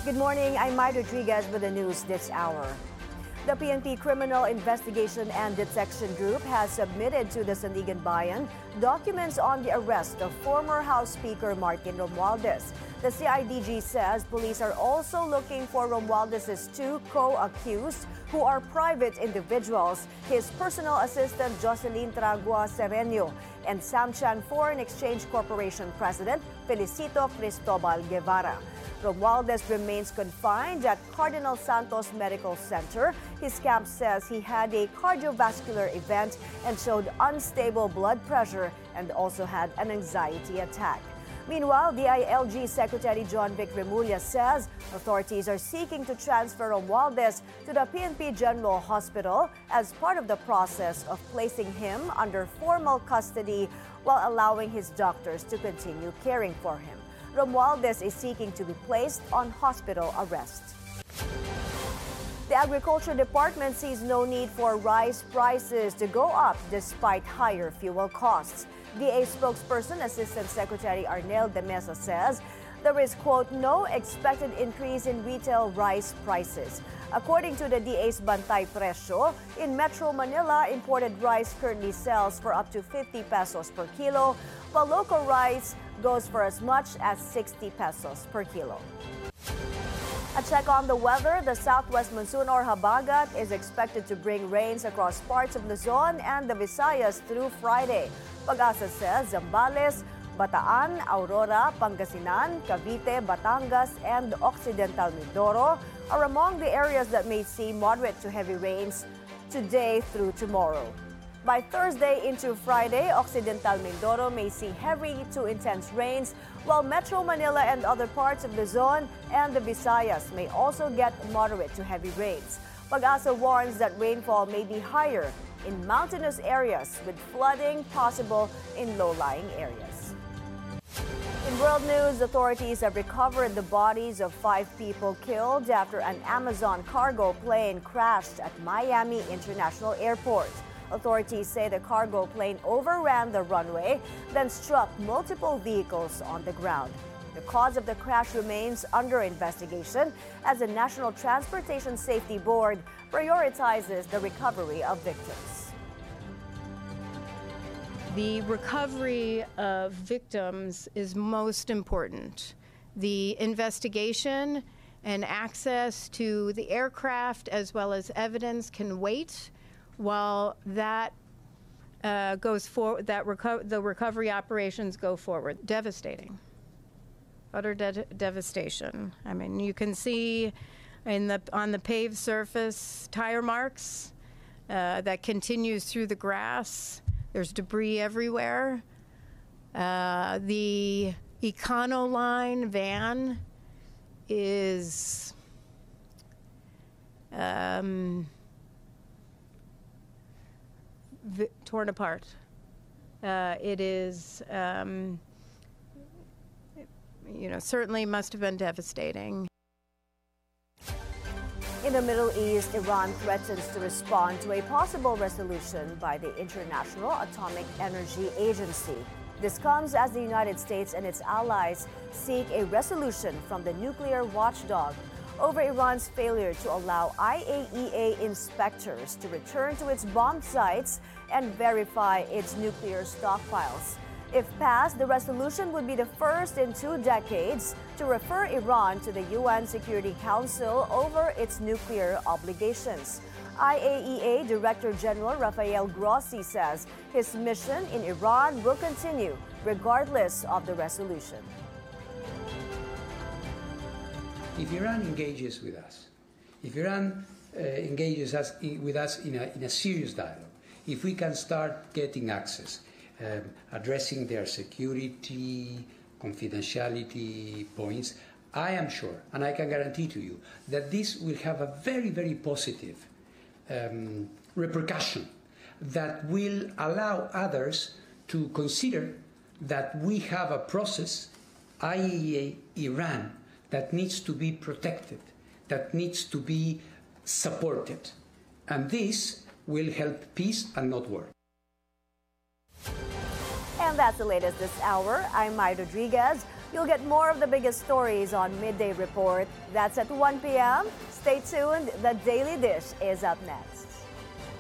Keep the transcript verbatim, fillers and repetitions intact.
Good morning, I'm Mai Rodriguez with the news this hour. The P N P Criminal Investigation and Detection Group has submitted to the Sandigan Bayan documents on the arrest of former House Speaker Martin Romualdez. The C I D G says police are also looking for Romualdez's two co-accused, who are private individuals, his personal assistant Jocelyn Tragua Sereno and Samchan Foreign Exchange Corporation President Felicito Cristobal Guevara. Romualdez remains confined at Cardinal Santos Medical Center. His camp says he had a cardiovascular event and showed unstable blood pressure and also had an anxiety attack. Meanwhile, D I L G Secretary John Vic Remulla says authorities are seeking to transfer Romualdez to the P N P General Hospital as part of the process of placing him under formal custody while allowing his doctors to continue caring for him. Romualdez is seeking to be placed on hospital arrest. The Agriculture Department sees no need for rice prices to go up despite higher fuel costs. D A spokesperson Assistant Secretary Arnel de Mesa says there is, quote, no expected increase in retail rice prices. According to the D A's Bantay Presyo, in Metro Manila, imported rice currently sells for up to fifty pesos per kilo, while local rice goes for as much as sixty pesos per kilo. A check on the weather, the southwest monsoon or habagat is expected to bring rains across parts of Luzon and the Visayas through Friday. Pag-asa says Zambales, Bataan, Aurora, Pangasinan, Cavite, Batangas, and Occidental Mindoro are among the areas that may see moderate to heavy rains today through tomorrow. By Thursday into Friday, Occidental Mindoro may see heavy to intense rains, while Metro Manila and other parts of Luzon and the Visayas may also get moderate to heavy rains. Pag-asa warns that rainfall may be higher in mountainous areas with flooding possible in low-lying areas. In world news, authorities have recovered the bodies of five people killed after an Amazon cargo plane crashed at Miami International Airport. Authorities say the cargo plane overran the runway, then struck multiple vehicles on the ground. The cause of the crash remains under investigation as the National Transportation Safety Board prioritizes the recovery of victims. The recovery of victims is most important. The investigation and access to the aircraft as well as evidence can wait while that uh, goes forward, that reco- the recovery operations go forward. Devastating, utter de- devastation. I mean, you can see in the on the paved surface tire marks uh, that continues through the grass. There's debris everywhere. Uh, the Econoline van is um, v- torn apart. Uh, it is, um, you know, certainly must have been devastating. In the Middle East, Iran threatens to respond to a possible resolution by the International Atomic Energy Agency. This comes as the United States and its allies seek a resolution from the nuclear watchdog over Iran's failure to allow I A E A inspectors to return to its bomb sites and verify its nuclear stockpiles. If passed, the resolution would be the first in two decades to refer Iran to the U N Security Council over its nuclear obligations. I A E A Director General Rafael Grossi says his mission in Iran will continue regardless of the resolution. If Iran engages with us, if Iran uh, engages us in, with us in a, in a serious dialogue, if we can start getting access, Um, addressing their security, confidentiality points, I am sure, and I can guarantee to you, that this will have a very, very positive um, repercussion that will allow others to consider that we have a process, I A E A, Iran, that needs to be protected, that needs to be supported. And this will help peace and not war. And that's the latest this hour. I'm Mai Rodriguez. You'll get more of the biggest stories on Midday Report. That's at one p m Stay tuned. The Daily Dish is up next.